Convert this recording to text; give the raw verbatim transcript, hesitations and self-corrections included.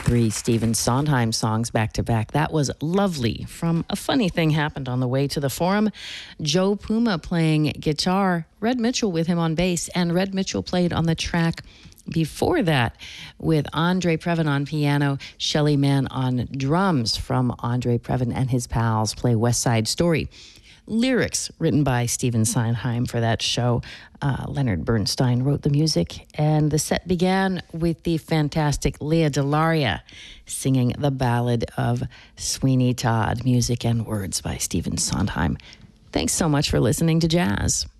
Three Stephen Sondheim songs back to back. That was Lovely from A Funny Thing Happened on the Way to the Forum. Joe Puma playing guitar, Red Mitchell with him on bass, and Red Mitchell played on the track before that with Andre Previn on piano, Shelly Mann on drums from Andre Previn and his pals play West Side Story. Lyrics written by Stephen Sondheim for that show. Uh, Leonard Bernstein wrote the music, and the set began with the fantastic Lea DeLaria singing the ballad of Sweeney Todd, music and words by Stephen Sondheim. Thanks so much for listening to Jazz.